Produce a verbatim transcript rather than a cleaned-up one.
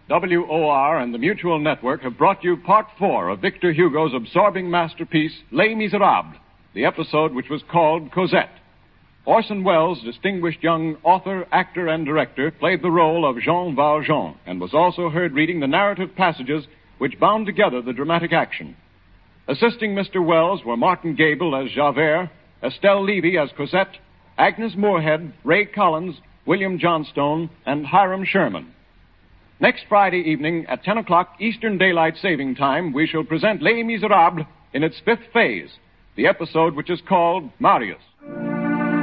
W O R and the Mutual Network have brought you part four of Victor Hugo's absorbing masterpiece, Les Miserables, the episode which was called Cosette. Orson Welles, distinguished young author, actor, and director, played the role of Jean Valjean and was also heard reading the narrative passages which bound together the dramatic action. Assisting Mister Welles were Martin Gable as Javert, Estelle Levy as Cosette, Agnes Moorehead, Ray Collins, William Johnstone, and Hiram Sherman. Next Friday evening at ten o'clock Eastern Daylight Saving Time, we shall present Les Miserables in its fifth phase, the episode which is called Marius.